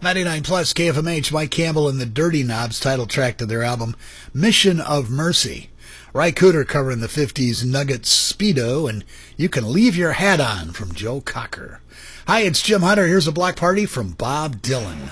99 plus KFMH, Mike Campbell and the Dirty Knobs, title track to their album Mission of Mercy. Ry Cooder covering the 50s Nuggets Speedo, and You Can Leave Your Hat On from Joe Cocker. Hi, it's Jim Hunter. Here's a block party from Bob Dylan.